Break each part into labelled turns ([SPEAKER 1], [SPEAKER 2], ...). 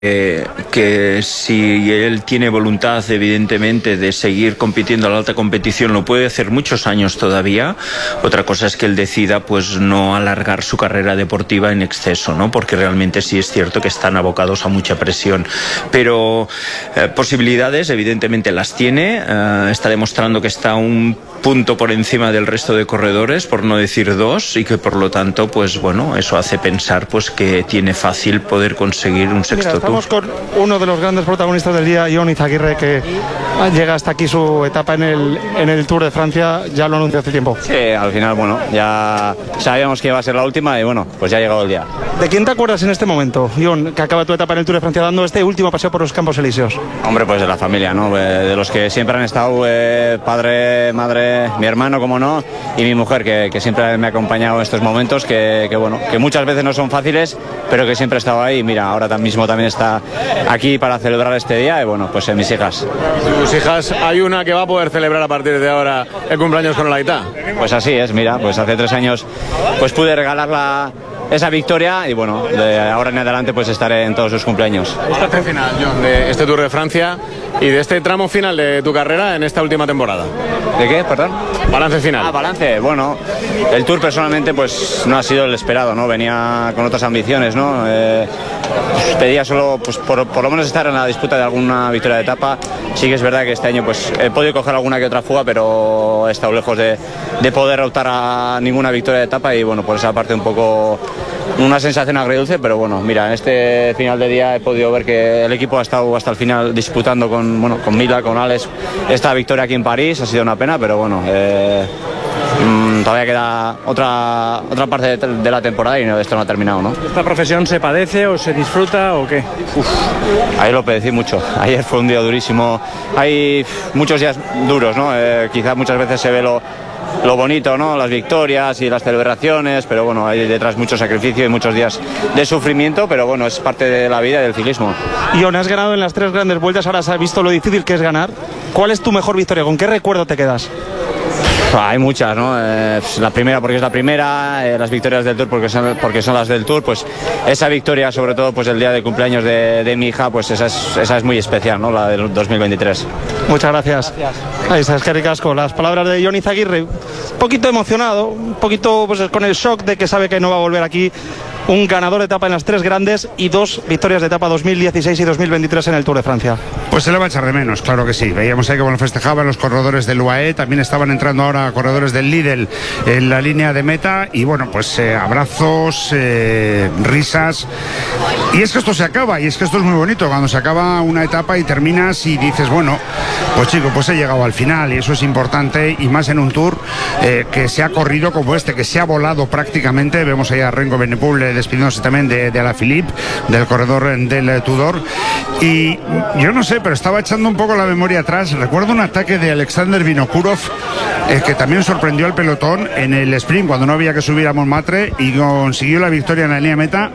[SPEAKER 1] que si él tiene voluntad, evidentemente, de seguir compitiendo a la alta competición, lo puede hacer muchos años todavía. Otra cosa es que él decida pues no alargar su carrera deportiva en exceso, ¿no? Porque realmente sí es cierto que están abocados a mucha presión. Pero posibilidades, evidentemente, las tiene. Está demostrando que está un punto por encima del resto de corredores, por no decir dos, y que por lo tanto, pues bueno, eso hace pensar pues que tiene fácil poder conseguir un sexto tour.
[SPEAKER 2] Estamos con uno de los grandes protagonistas del día, Ion Izagirre, que llega hasta aquí su etapa en el Tour de Francia. Ya lo anunció hace tiempo.
[SPEAKER 3] Sí, al final, bueno, ya sabíamos que iba a ser la última y bueno, pues ya ha llegado el día.
[SPEAKER 2] ¿De quién te acuerdas en este momento, Ion, que acaba tu etapa en el Tour de Francia dando este último paseo por los Campos Elíseos?
[SPEAKER 3] Hombre, pues de la familia, ¿no? De los que siempre han estado, padre, madre, mi hermano, como no, y mi mujer, que siempre me ha acompañado en estos momentos, que bueno, que muchas veces no son fáciles, pero que siempre ha estado ahí. Mira, ahora mismo también está aquí para celebrar este día y bueno, pues mis hijas.
[SPEAKER 4] Tus hijas, hay una que va a poder celebrar a partir de ahora el cumpleaños con Olaita.
[SPEAKER 3] Pues así es, mira, pues hace 3 años pues pude regalarla esa victoria y bueno, de ahora en adelante pues estaré en todos sus cumpleaños.
[SPEAKER 4] Balance final, John, de este Tour de Francia y de este tramo final de tu carrera en esta última temporada.
[SPEAKER 3] ¿De qué, perdón?
[SPEAKER 4] Balance final.
[SPEAKER 3] Balance, bueno, el Tour personalmente pues no ha sido el esperado, ¿no? Venía con otras ambiciones, ¿no? Pedía solo pues por lo menos estar en la disputa de alguna victoria de etapa. Sí que es verdad que este año pues he podido coger alguna que otra fuga, pero he estado lejos de poder optar a ninguna victoria de etapa y bueno, por esa parte un poco una sensación agridulce, pero bueno, mira, en este final de día he podido ver que el equipo ha estado hasta el final disputando con Mila, con Alex, esta victoria aquí en París. Ha sido una pena, pero bueno, todavía queda otra parte de la temporada y esto no ha terminado, ¿no?
[SPEAKER 2] ¿Esta profesión se padece o se disfruta o qué?
[SPEAKER 3] Ayer lo padecí mucho, ayer fue un día durísimo, hay muchos días duros, ¿no? Quizás muchas veces se ve lo bonito, ¿no? Las victorias y las celebraciones, pero bueno, hay detrás mucho sacrificio y muchos días de sufrimiento, pero bueno, es parte de la vida y del ciclismo.
[SPEAKER 2] Ion, has ganado en las 3 grandes vueltas, ahora has visto lo difícil que es ganar. ¿Cuál es tu mejor victoria? ¿Con qué recuerdo te quedas?
[SPEAKER 3] Hay muchas, ¿no? La primera porque es la primera, las victorias del Tour porque son las del Tour, pues esa victoria, sobre todo pues el día de cumpleaños de mi hija, pues esa es muy especial, ¿no? La del 2023.
[SPEAKER 2] Muchas gracias. Ahí está, es que ricasco. Las palabras de Ion Izagirre, un poquito emocionado, un poquito pues con el shock de que sabe que no va a volver aquí. Un ganador de etapa en las 3 grandes y 2 victorias de etapa 2016 y 2023 en el Tour de Francia.
[SPEAKER 5] Pues se le va a echar de menos, claro que sí. Veíamos ahí cómo lo festejaban los corredores del UAE, también estaban entrando ahora corredores del Lidl en la línea de meta y bueno, pues abrazos, risas. Y es que esto se acaba, y es que esto es muy bonito, cuando se acaba una etapa y terminas y dices, bueno, pues chico, pues he llegado al final y eso es importante, y más en un Tour que se ha corrido como este, que se ha volado prácticamente. Vemos ahí a Renko Evenepoel despidiéndose también de Alaphilippe, del corredor del Tudor, y yo no sé, pero estaba echando un poco la memoria atrás. Recuerdo un ataque de Alexander Vinokurov que también sorprendió al pelotón en el sprint cuando no había que subir a Montmartre y consiguió la victoria en la línea meta,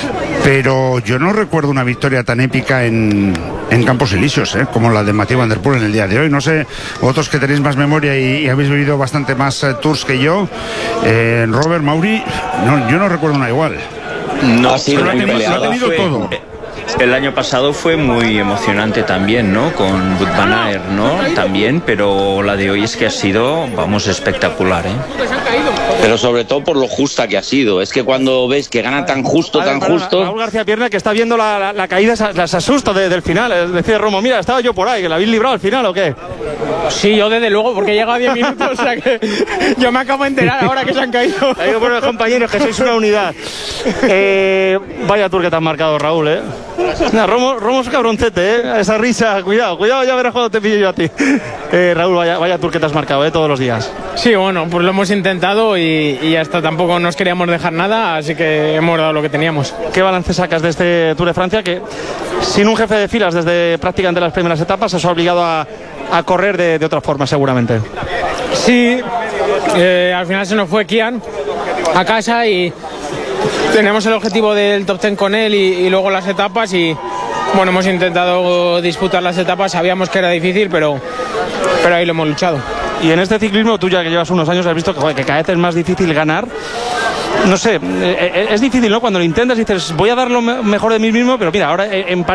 [SPEAKER 5] pero yo no recuerdo una victoria tan épica en Campos Elíseos como la de Mathieu Van Der Poel en el día de hoy. No sé, vosotros que tenéis más memoria y habéis vivido bastante más tours que yo, Robert, Mauri, no, yo no recuerdo una igual.
[SPEAKER 1] No,
[SPEAKER 5] ha tenido todo.
[SPEAKER 1] El año pasado fue muy emocionante también, ¿no? Con Wout van Aert, ¿no? También, pero la de hoy es que ha sido, vamos, espectacular, ¿eh?
[SPEAKER 6] Pero sobre todo por lo justa que ha sido. Es que cuando ves que gana tan justo,
[SPEAKER 2] Raúl García Pierna, que está viendo la caída, se asusta del final. Es decir, Romo, mira, estaba yo por ahí, que la habéis librado al final, ¿o qué?
[SPEAKER 7] Sí, yo desde luego, porque he llegado a 10 minutos, o sea que yo me acabo de enterar ahora que se han caído.
[SPEAKER 2] Ha ido por los compañeros, que sois una unidad. Vaya tour que te has marcado, Raúl, ¿eh? Romo es cabroncete, ¿eh? Esa risa, cuidado, ya verás cuando te pillo yo a ti. Raúl, vaya tour que te has marcado, ¿eh? Todos los días.
[SPEAKER 7] Sí, bueno, pues lo hemos intentado y hasta tampoco nos queríamos dejar nada, así que hemos dado lo que teníamos.
[SPEAKER 2] ¿Qué balance sacas de este Tour de Francia, que sin un jefe de filas desde prácticamente las primeras etapas os ha obligado a correr de otra forma, seguramente?
[SPEAKER 7] Sí, al final se nos fue Kian a casa y tenemos el objetivo del top 10 con él y luego las etapas, y bueno, hemos intentado disputar las etapas. Sabíamos que era difícil, pero ahí lo hemos luchado.
[SPEAKER 2] Y en este ciclismo, tú ya que llevas unos años has visto que cada vez es más difícil ganar. no sé, es difícil, ¿no? Cuando lo intentas dices, voy a dar lo mejor de mí mismo, pero mira, ahora en